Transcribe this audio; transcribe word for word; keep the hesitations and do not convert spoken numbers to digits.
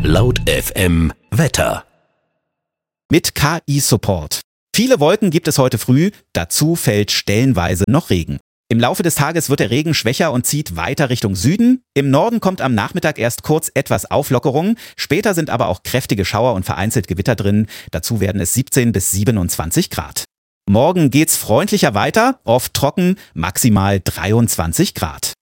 Laut F M Wetter. Mit K I-Support. Viele Wolken gibt es heute früh, dazu fällt stellenweise noch Regen. Im Laufe des Tages wird der Regen schwächer und zieht weiter Richtung Süden. Im Norden kommt am Nachmittag erst kurz etwas Auflockerung. Später sind aber auch kräftige Schauer und vereinzelt Gewitter drin. Dazu werden es siebzehn bis siebenundzwanzig Grad. Morgen geht's freundlicher weiter, oft trocken, maximal dreiundzwanzig Grad.